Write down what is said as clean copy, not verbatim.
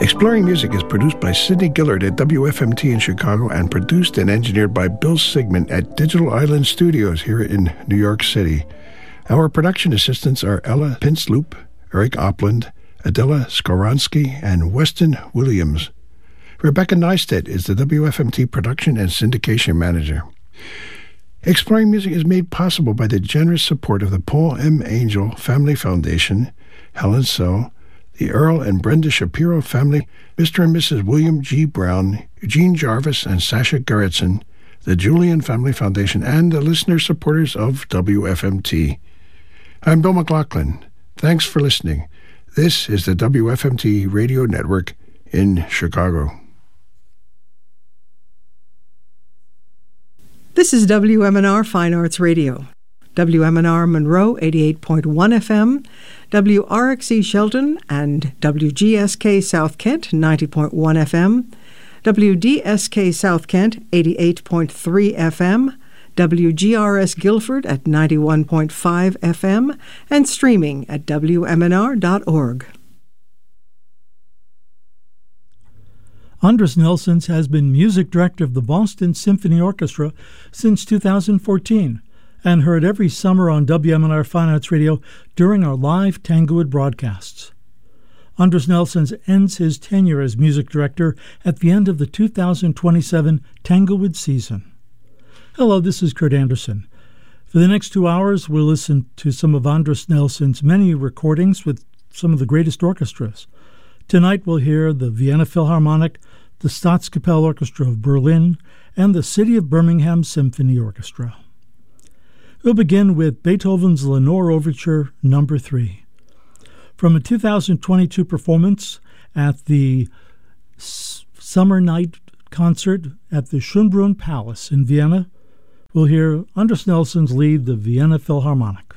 Exploring Music is produced by Sidney Gillard at WFMT in Chicago and produced and engineered by Bill Sigmund at Digital Island Studios here in New York City. Our production assistants are Ella Pinsloop, Eric Opland, Adela Skoronsky, and Weston Williams. Rebecca Neistat is the WFMT production and syndication manager. Exploring Music is made possible by the generous support of the Paul M. Angel Family Foundation, Helen So, the Earl and Brenda Shapiro family, Mr. and Mrs. William G. Brown, Eugene Jarvis, and Sasha Gerritsen, the Julian Family Foundation, and the listener supporters of WFMT. I'm Bill McLaughlin. Thanks for listening. This is the WFMT Radio Network in Chicago. This is WMNR Fine Arts Radio. WMNR Monroe 88.1 FM, WRXE Shelton and WGSK South Kent 90.1 FM, WDSK South Kent 88.3 FM, WGRS Guilford at 91.5 FM, and streaming at WMNR.org. Andres Nelsons has been music director of the Boston Symphony Orchestra since 2014 and heard every summer on WMNR Fine Arts Radio during our live Tanglewood broadcasts. Andres Nelsons ends his tenure as music director at the end of the 2027 Tanglewood season. Hello, this is Kurt Anderson. For the next 2 hours, we'll listen to some of Andres Nelsons' many recordings with some of the greatest orchestras. Tonight we'll hear the Vienna Philharmonic, the Staatskapelle Orchestra of Berlin, and the City of Birmingham Symphony Orchestra. We'll begin with Beethoven's Lenore Overture No. 3. From a 2022 performance at the Summer Night Concert at the Schönbrunn Palace in Vienna, we'll hear Andres Nelsons lead the Vienna Philharmonic.